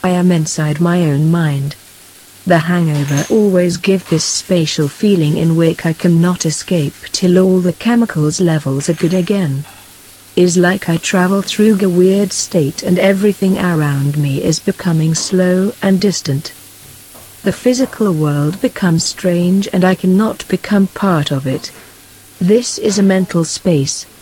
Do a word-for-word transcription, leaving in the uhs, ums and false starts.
I am inside my own mind. The hangover always give this spatial feeling in which I cannot escape till all the chemicals levels are good again. Is like I travel through a weird state and everything around me is becoming slow and distant. The physical world becomes strange and I cannot become part of it. This is a mental space.